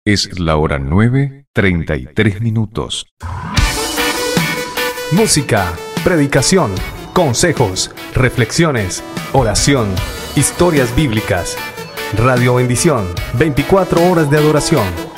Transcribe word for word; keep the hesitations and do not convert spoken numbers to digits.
Es la hora nueve, treinta y tres minutos. Música, predicación, consejos, reflexiones, oración, historias bíblicas. Radio Bendición, veinticuatro horas de adoración.